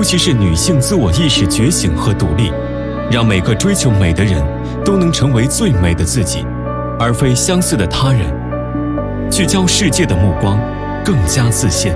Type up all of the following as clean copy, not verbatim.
其是女性自我意识觉醒和独立，让每个追求美的人都能成为最美的自己，而非相似的他人，聚焦世界的目光，更加自信。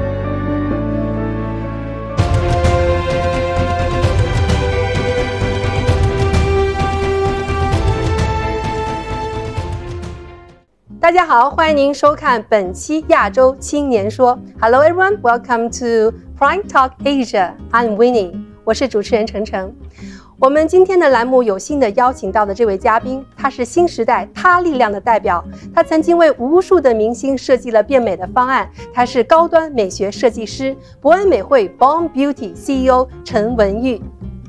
大家好，欢迎您收看本期亚洲青年说。Hello everyone, welcome to Prime Talk Asia. I'm Winnie， 我是主持人程程。我们今天的栏目有幸的邀请到的这位嘉宾，他是新时代他力量的代表，他曾经为无数的明星设计了变美的方案，他是高端美学设计师，伯恩美会 Born Beauty CEO 陈文玉。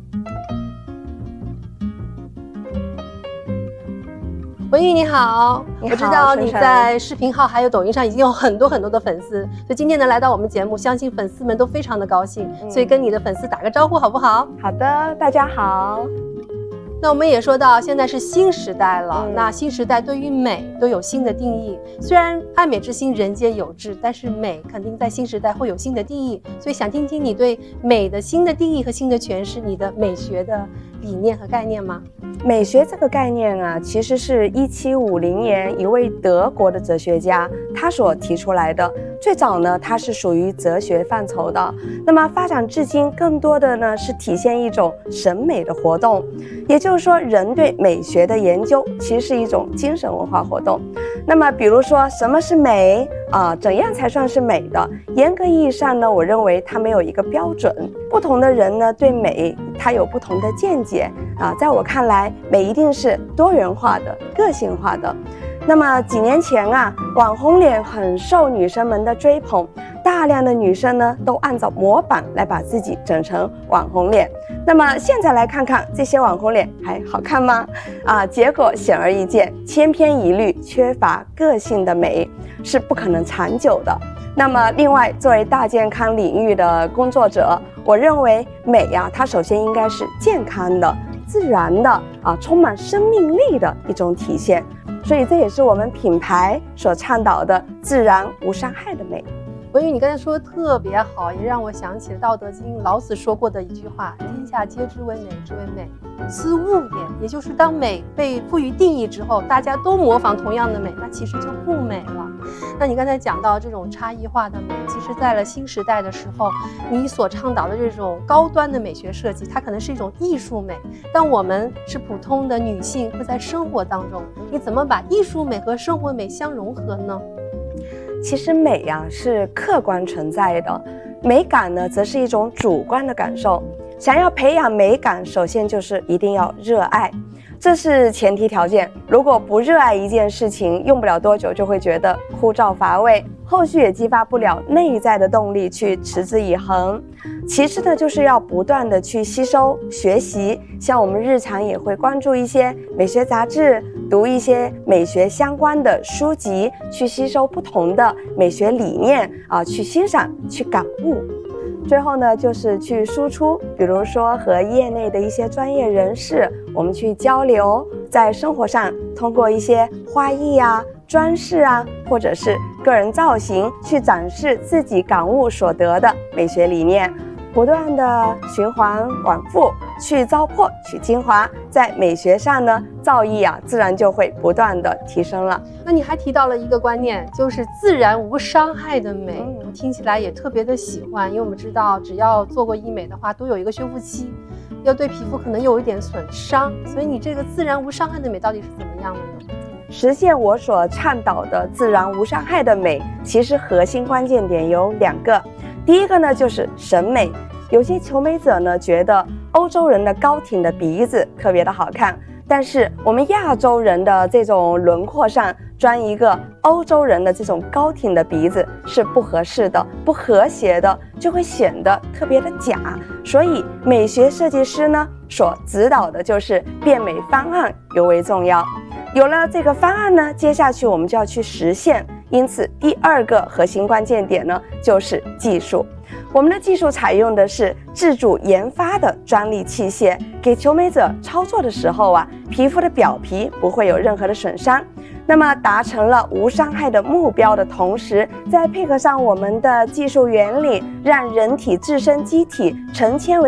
文玉你好，我知道你在视频号还有抖音上已经有很多的粉丝，所以今天呢来到我们节目，相信粉丝们都非常的高兴，所以跟你的粉丝打个招呼好不好？ 好的，大家好。 那我们也说到现在是新时代了，那新时代对于美都有新的定义，虽然爱美之心人皆有之，但是美肯定在新时代会有新的定义，所以想听听你对美的新的定义和新的诠释，你的美学的理念和概念吗？ 美学这个概念啊，其实是1750年一位德国的哲学家他所提出来的。最早呢，它是属于哲学范畴的，那么发展至今，更多的呢是体现一种审美的活动。也就是说，人对美学的研究其实是一种精神文化活动。那么，比如说什么是美怎样才算是美的？严格意义上呢，我认为它没有一个标准。不同的人呢，对美他有不同的见解在我看来，美一定是多元化的、个性化的。那么几年前网红脸很受女生们的追捧，大量的女生呢都按照模板来把自己整成网红脸。那么现在来看看这些网红脸还好看吗？结果显而易见，千篇一律、缺乏个性的美是不可能长久的。那么另外，作为大健康领域的工作者，我认为美它首先应该是健康的、自然的充满生命力的一种体现。所以这也是我们品牌所倡导的自然无伤害的美。 文宇，你刚才说的特别好，也让我想起了《道德经》老子说过的一句话：天下皆知为美之为美，斯物也。也就是当美被赋予定义之后，大家都模仿同样的美，那其实就不美了。那你刚才讲到这种差异化的美，其实在了新时代的时候，你所倡导的这种高端的美学设计，它可能是一种艺术美，但我们是普通的女性，会在生活当中，你怎么把艺术美和生活美相融合呢？ 其实美是客观存在的，美感呢则是一种主观的感受。想要培养美感，首先就是一定要热爱，这是前提条件。如果不热爱一件事情，用不了多久就会觉得枯燥乏味，后续也激发不了内在的动力去持之以恒。其次呢，就是要不断的去吸收学习，像我们日常也会关注一些美学杂志，读一些美学相关的书籍，去吸收不同的美学理念去欣赏、去感悟。最后呢，就是去输出，比如说和业内的一些专业人士，我们去交流，在生活上通过一些花艺装饰或者是个人造型，去展示自己感悟所得的美学理念，不断的循环往复，去糟粕、去精华，在美学上呢，造诣自然就会不断的提升了。 那你还提到了一个观念，就是自然无伤害的美，我听起来也特别的喜欢，因为我们知道，只要做过医美的话，都有一个修复期，要对皮肤可能有一点损伤，所以你这个自然无伤害的美到底是怎么样的呢？ 实现我所倡导的自然无伤害的美，其实核心关键点有2个。第一个呢，就是审美。有些求美者呢，觉得欧洲人的高挺的鼻子特别的好看，但是我们亚洲人的这种轮廓上装一个欧洲人的这种高挺的鼻子是不合适的、不和谐的，就会显得特别的假。所以美学设计师呢所指导的就是变美方案尤为重要。有了这个方案呢，接下去我们就要去实现。因此第2个核心关键点呢，就是技术。我们的技术采用的是自主研发的专利器械，给求美者操作的时候皮肤的表皮不会有任何的损伤。那么达成了无伤害的目标的同时，再配合上我们的技术原理，让人体自身机体成纤维